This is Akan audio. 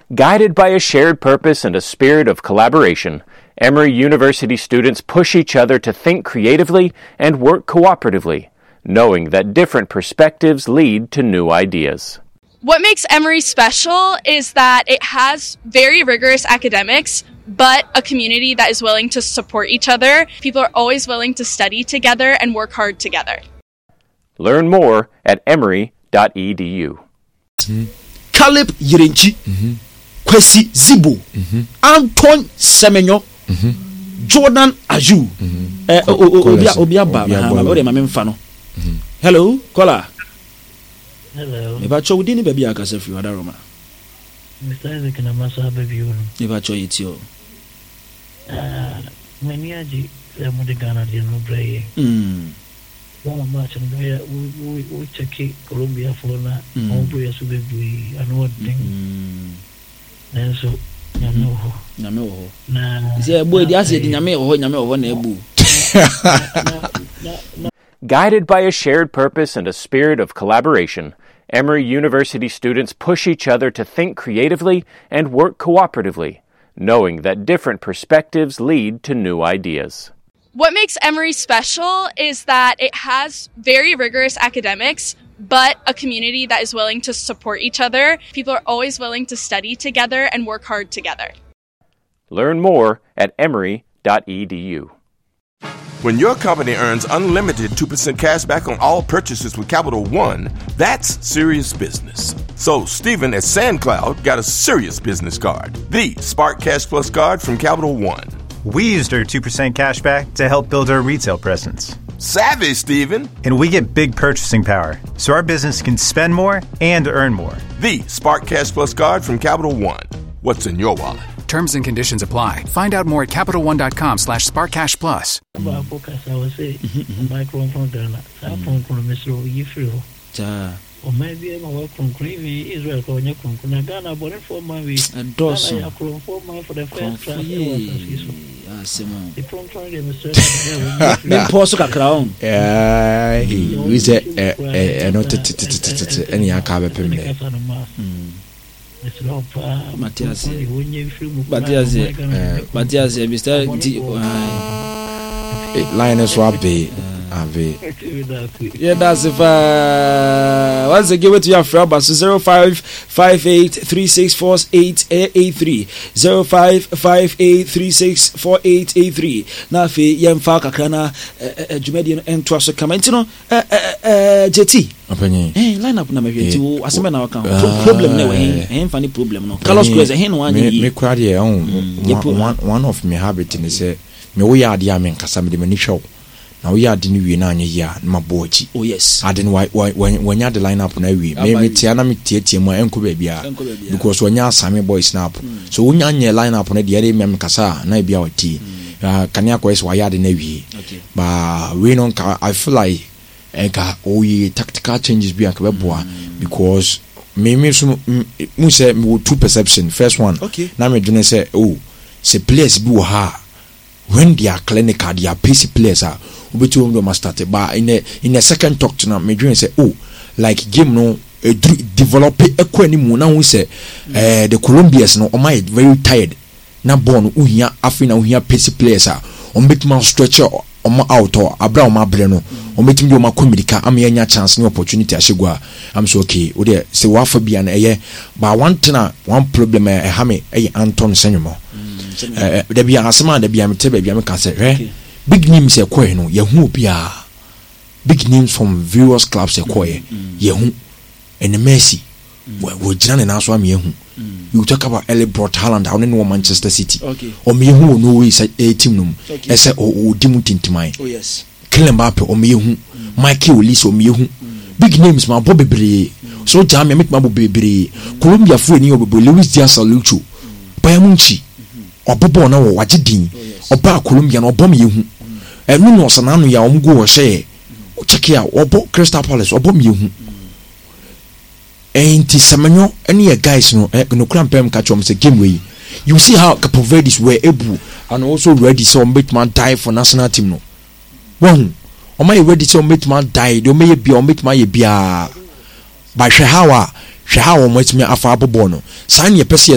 Guided by a shared purpose and a spirit of collaboration, Emory University students push each other to think creatively and work cooperatively, knowing that different perspectives lead to new ideas. What makes Emory special is that it has very rigorous academics, but a community that is willing to support each other. People are always willing to study together and work hard together. Learn more at emory.edu. Caleb Yirinchi, Kwesi Zibo, Anton Semenyo, Jordan Aju, Hello, Kola. Hello. If I show you, baby, I can say for you, Adaroma. Mr. Isaac and Amasa, baby. If I show you, it's you. Many are the Ghana, the no brain. One much and we check it, Colombia for that. All prayers will be another thing. And so, Namo. Nah, boy, the acid in Yame or one ebu. Guided by a shared purpose and a spirit of collaboration, Emory University students push each other to think creatively and work cooperatively, knowing that different perspectives lead to new ideas. What makes Emory special is that it has very rigorous academics, but a community that is willing to support each other. People are always willing to study together and work hard together. Learn more at emory.edu. When your company earns unlimited 2% cash back on all purchases with Capital One, that's serious business. So Stephen at SandCloud got a serious business card, the Spark Cash Plus card from Capital One. We used our 2% cash back to help build our retail presence. Savvy, Stephen. And we get big purchasing power, so our business can spend more and earn more. The Spark Cash Plus card from Capital One. What's in your wallet? Terms and conditions apply. Find out more at CapitalOne.com/SparkCashPlus. I was saying, microphone Ghana, from Mr. Yifro. Or maybe I'm work from Craving, Israel, or Ghana, but for my way, and Dawson for my for the first class. The front trying to Mr. Posuka Crown. We say, any Akabe Pembe. Matthias, Mr. Linus Wabi. Yeah, that's if once again with your number 0558364883 0558364883 na fe yem fa kakra na jumedi ento so kamantino JT apanye line up na mehweti wo asema na waka problem na we funny problem no Carlos Cruz hen no anye me kwade e one of me habit ni say me wo ya ade amen kasa me de mani hwew na we ade ni wie na anye ya na boachi oh yes ade ni when ya the line up na wie me tia na me tietie mu enko ba bia because when ya Asami boys na up so when ya line up na de me kasa na bia wati kan ya kwes wa ya de na wie ba we no I feel like tactical changes be akabeboa because me so mu say me two perception first one na me dwene say say players bi wo ha when they are clinical they are PC players obetu do master ba in a second talk to na me dwene say like game no develop equally mu na hu say the Colombians no o very tired na ball no uhia afina uhia PC players betima stretch out or abra ma breno o metim do ma communica am yanya chance ni opportunity ashegwa am so okay o de say wa fa bia na ba one problem ha me Anton Senyumo da bia asema da bia mete bia me ka say big names e koe no ye hu bia big names from various clubs e koe ye hu and Messi we jina na so am ye hu you talk about Erling Braut Haaland on in Manchester City o me hu no way say team no ese o dimu tintimai oh yes Kylian Mbappe o me hu Michael Olise o me hu big names ma bobebre so jam me make ma bobebre Colombia fu eni obebo Luis Diaz Lucho Bayern Munich obobo na wo wagedin oba Colombia na obom ye hu enu no sananu ya omgo wo hye o check ya obo Crystal Palace obom ye hu enti Semenyo any guys no crampem catch them say game way you see how Cape Verdes were able and also ready so make man die for national team no one o my ready so make man die do may be o make man ye bia ba hwe how mo timi afa abobo no san ye pese